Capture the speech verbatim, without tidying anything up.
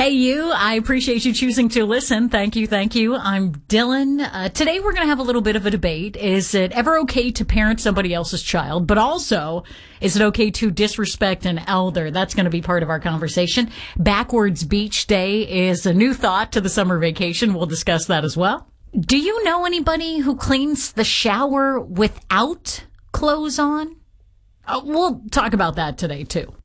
Hey, you. I appreciate you choosing to listen. Thank you. Thank you. I'm Dylan. Uh, today we're going to have a little bit of a debate. Is it ever okay to parent somebody else's child? But also, is it okay to disrespect an elder? That's going to be part of our conversation. Backwards Beach Day is a new thought to the summer vacation. We'll discuss that as well. Do you know anybody who cleans the shower without clothes on? Uh, we'll talk about that today, too.